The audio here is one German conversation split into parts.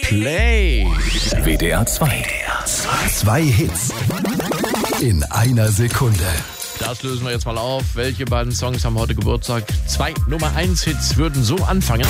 Play. WDR 2. Zwei Hits in einer Sekunde. Das lösen wir jetzt mal auf. Welche beiden Songs haben heute Geburtstag? 2 Nummer 1 Hits würden so anfangen.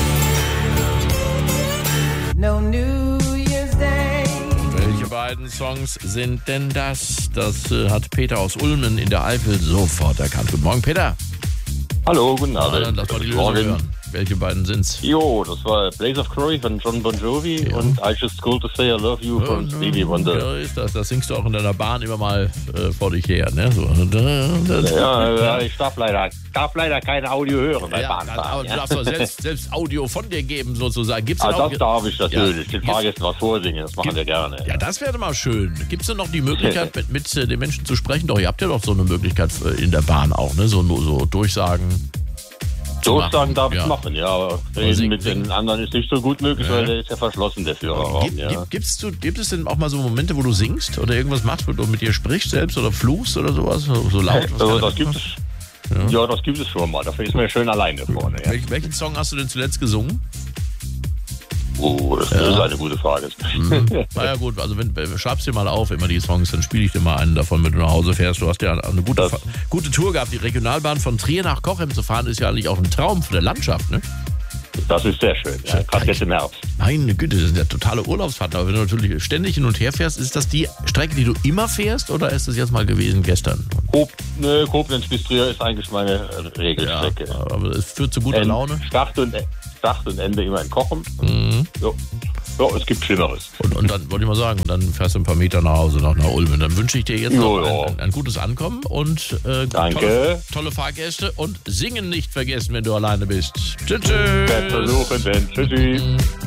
No New Year's Day. Welche beiden Songs sind denn das? Das hat Peter aus Ulmen in der Eifel sofort erkannt. Guten Morgen, Peter. Hallo, guten Abend. Dann lass mal die Lösung hören. Welche beiden sind's? Jo, das war Blaze of Glory von John Bon Jovi und I Just Called to Say I Love You von Stevie Wonder. Ja, ist das. Das singst du auch in deiner Bahn immer mal vor dich her, ne? So. Ja, ich darf leider kein Audio hören bei Bahnfahren. Aber du darfst doch selbst Audio von dir geben, sozusagen. Gibt's denn Das darf ich natürlich. Den Fahrgästen was vorsingen, das machen wir gerne. Ja, das wäre mal schön. Gibt es denn noch die Möglichkeit, mit den Menschen zu sprechen? Doch, ihr habt ja doch so eine Möglichkeit in der Bahn auch, ne? So Durchsagen. Durchsagen darf ich machen, ja, aber reden mit singen. den anderen ist nicht so gut möglich, weil der ist ja verschlossen, der Führerraum. Gibt es denn auch mal so Momente, wo du singst oder irgendwas machst, wo du mit dir sprichst selbst oder fluchst oder sowas? So laut? Das gibt es. Ja, das gibt es schon mal. Dafür ist man ja schön alleine vorne. Ja. Welchen Song hast du denn zuletzt gesungen? Oh, das ist eine gute Frage. Na ja gut, also schreibst dir mal auf, immer die Songs, dann spiele ich dir mal einen davon, wenn du nach Hause fährst. Du hast ja eine gute Tour gehabt. Die Regionalbahn von Trier nach Cochem zu fahren, ist ja eigentlich auch ein Traum für der Landschaft, ne? Das ist sehr schön, ja, gerade jetzt im Herbst. Meine Güte, das sind ja totale Urlaubsfahrten. Aber wenn du natürlich ständig hin und her fährst, ist das die Strecke, die du immer fährst oder ist das jetzt mal gewesen gestern? Koblenz bis Trier ist eigentlich meine Regelstrecke. Ja, aber es führt zu guter Laune. Start und Ende immer in Cochem. Ja, es gibt Schlimmeres. Und dann wollte ich mal sagen, und dann fährst du ein paar Meter nach Hause, nach Ulmen. Dann wünsche ich dir jetzt noch ein gutes Ankommen und tolle Fahrgäste und singen nicht vergessen, wenn du alleine bist. Tschüss. Versuchen denn. Tschüssi.